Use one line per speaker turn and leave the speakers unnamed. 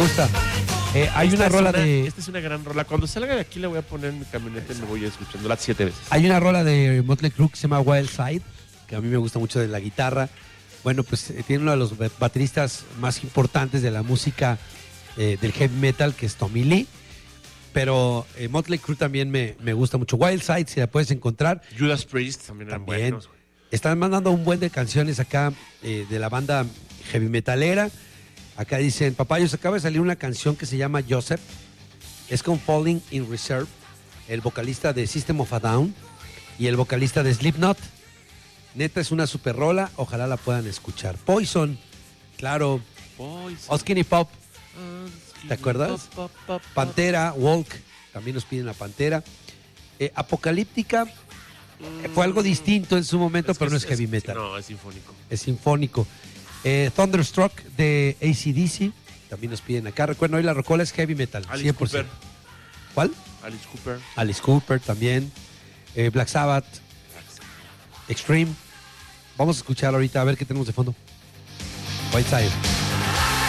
gusta. Hay una rola de...
Esta es una gran rola. Cuando salga de aquí la voy a poner en mi camioneta y me voy escuchándola 7 veces.
Hay una rola de Motley Crue que se llama Wild Side, que a mí me gusta mucho de la guitarra. Bueno, pues tiene uno de los bateristas más importantes de la música del heavy metal, que es Tommy Lee. Pero Motley Crue también me gusta mucho. Wild Side, si la puedes encontrar.
Judas Priest también eran buenos.
Están mandando un buen de canciones acá de la banda heavy metalera. Acá dicen, papayos, acaba de salir una canción que se llama Joseph. Es con Falling in Reserve, el vocalista de System of a Down y el vocalista de Slipknot. Neta, es una super rola, ojalá la puedan escuchar. Poison, claro. Skinny Pop, ¿te acuerdas? Pantera, Walk, también nos piden la Pantera. Apocalíptica fue algo distinto en su momento, pero no es heavy metal.
No, es sinfónico.
Es sinfónico. Thunderstruck de AC/DC, también nos piden acá. Recuerden, hoy la rocola es heavy metal,
Alice
100%.
Cooper.
¿Cuál?
Alice Cooper.
Alice Cooper también. Black Sabbath. Extreme. Vamos a escuchar ahorita a ver qué tenemos de fondo. White Side.